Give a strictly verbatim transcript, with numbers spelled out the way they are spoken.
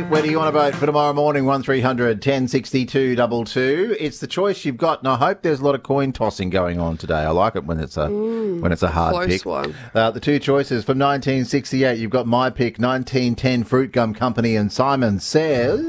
Where do you want to vote for tomorrow morning? one three hundred ten sixty-two two two. It's the choice you've got, and I hope there's a lot of coin tossing going on today. I like it when it's a mm, when it's a hard close pick. One. Uh, the two choices from nineteen sixty-eight. You've got my pick, nineteen ten Fruit Gum Company, and Simon Says.